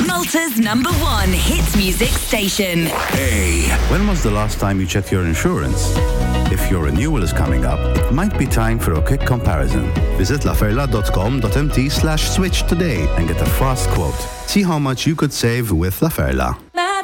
Malta's #1 hit music station. Hey, when was the last time you checked your insurance? If your renewal is coming up, it might be time for a quick comparison. Visit laferla.com.mt/switch today and get a fast quote. See how much you could save with La Ferla.